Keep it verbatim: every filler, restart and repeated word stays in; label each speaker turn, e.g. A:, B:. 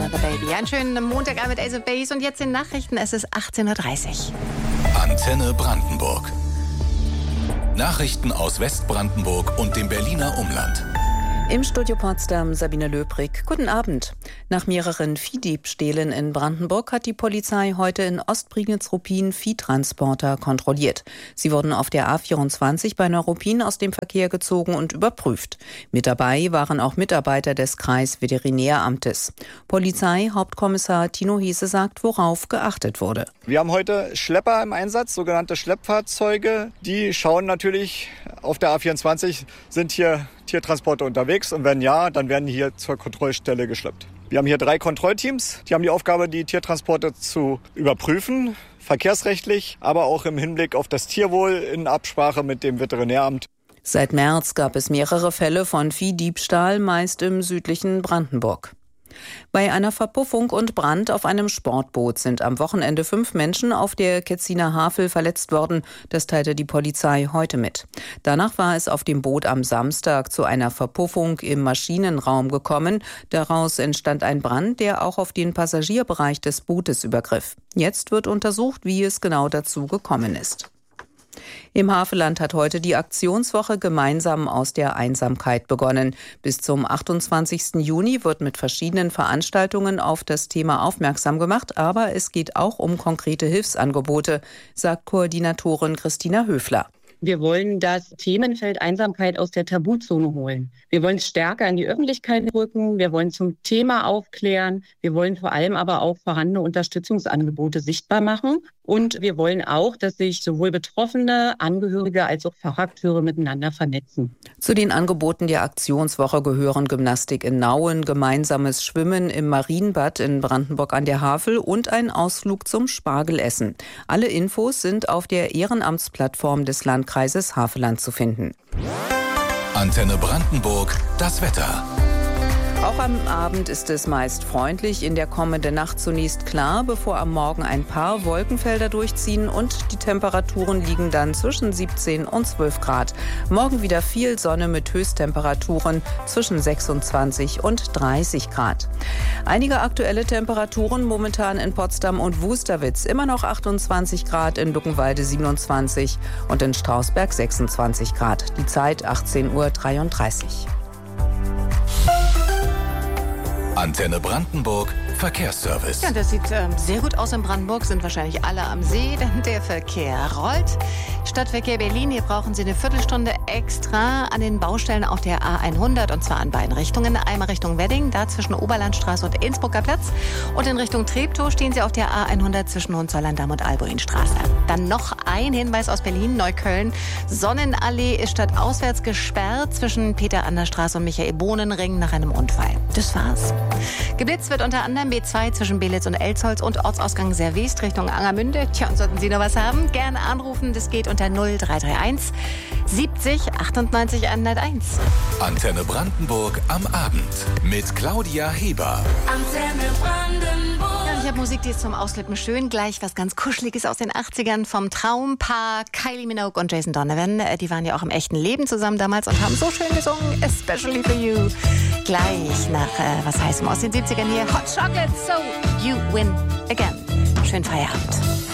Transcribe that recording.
A: the Baby. Einen schönen Montagabend mit Ace of Base und jetzt in Nachrichten. Es ist achtzehn Uhr dreißig.
B: Antenne Brandenburg. Nachrichten aus Westbrandenburg und dem Berliner Umland.
C: Im Studio Potsdam Sabine Löbrig. Guten Abend. Nach mehreren Viehdiebstählen in Brandenburg hat die Polizei heute in Ostprignitz-Ruppin Viehtransporter kontrolliert. Sie wurden auf der A vierundzwanzig bei Neuruppin aus dem Verkehr gezogen und überprüft. Mit dabei waren auch Mitarbeiter des Kreisveterinäramtes. Polizeihauptkommissar Tino Hese sagt, worauf geachtet wurde.
D: Wir haben heute Schlepper im Einsatz, sogenannte Schleppfahrzeuge. Die schauen natürlich auf der A vierundzwanzig, sind hier Tiertransporte unterwegs und wenn ja, dann werden die hier zur Kontrollstelle geschleppt. Wir haben hier drei Kontrollteams, die haben die Aufgabe, die Tiertransporte zu überprüfen, verkehrsrechtlich, aber auch im Hinblick auf das Tierwohl in Absprache mit dem Veterinäramt.
C: Seit März gab es mehrere Fälle von Viehdiebstahl, meist im südlichen Brandenburg. Bei einer Verpuffung und Brand auf einem Sportboot sind am Wochenende fünf Menschen auf der Ketziner Havel verletzt worden. Das teilte die Polizei heute mit. Danach war es auf dem Boot am Samstag zu einer Verpuffung im Maschinenraum gekommen. Daraus entstand ein Brand, der auch auf den Passagierbereich des Bootes übergriff. Jetzt wird untersucht, wie es genau dazu gekommen ist. Im Havelland hat heute die Aktionswoche Gemeinsam aus der Einsamkeit begonnen. Bis zum achtundzwanzigsten Juni wird mit verschiedenen Veranstaltungen auf das Thema aufmerksam gemacht, aber es geht auch um konkrete Hilfsangebote, sagt Koordinatorin Christina Höfler.
E: Wir wollen das Themenfeld Einsamkeit aus der Tabuzone holen. Wir wollen es stärker in die Öffentlichkeit rücken. Wir wollen zum Thema aufklären. Wir wollen vor allem aber auch vorhandene Unterstützungsangebote sichtbar machen. Und wir wollen auch, dass sich sowohl Betroffene, Angehörige als auch Fachakteure miteinander vernetzen.
C: Zu den Angeboten der Aktionswoche gehören Gymnastik in Nauen, gemeinsames Schwimmen im Marienbad in Brandenburg an der Havel und ein Ausflug zum Spargelessen. Alle Infos sind auf der Ehrenamtsplattform des Landkreises Havelland zu finden.
B: Antenne Brandenburg, das Wetter.
C: Auch am Abend ist es meist freundlich, in der kommenden Nacht zunächst klar, bevor am Morgen ein paar Wolkenfelder durchziehen und die Temperaturen liegen dann zwischen siebzehn und zwölf Grad. Morgen wieder viel Sonne mit Höchsttemperaturen zwischen sechsundzwanzig und dreißig Grad. Einige aktuelle Temperaturen momentan in Potsdam und Wusterwitz, immer noch achtundzwanzig Grad, in Luckenwalde siebenundzwanzig und in Strausberg sechsundzwanzig Grad. Die Zeit achtzehn Uhr dreiunddreißig.
B: Antenne Brandenburg, Verkehrsservice.
A: Ja, das sieht ähm, sehr gut aus in Brandenburg, sind wahrscheinlich alle am See, denn der Verkehr rollt. Stadtverkehr Berlin, hier brauchen Sie eine Viertelstunde extra an den Baustellen auf der A hundert und zwar an beiden Richtungen. Einmal Richtung Wedding, da zwischen Oberlandstraße und Innsbrucker Platz und in Richtung Treptow stehen Sie auf der A hundert zwischen Hohenzollern-Damm und Albuinstraße. Dann noch ein Hinweis aus Berlin, Neukölln. Sonnenallee ist stadtauswärts gesperrt zwischen Peter-Ander-Straße und Michael-Bohnen-Ring nach einem Unfall. Das war's. Geblitzt wird unter anderem B zwei zwischen Belitz und Elzholz und Ortsausgang Servest Richtung Angermünde. Tja, und sollten Sie noch was haben, gerne anrufen. Das geht unter null drei drei eins siebzig achtundneunzig hunderteins.
B: Antenne Brandenburg am Abend mit Claudia Heber.
A: Antenne Brandenburg. Ja, ich habe Musik, die ist zum Ausklippen schön. Gleich was ganz Kuscheliges aus den achtzigern vom Traumpaar Kylie Minogue und Jason Donovan. Die waren ja auch im echten Leben zusammen damals und haben so schön gesungen. Especially for you. Gleich nach äh, was heißt aus den siebzigern hier. Hot Chocolate, so you win again. Schönen Feierabend.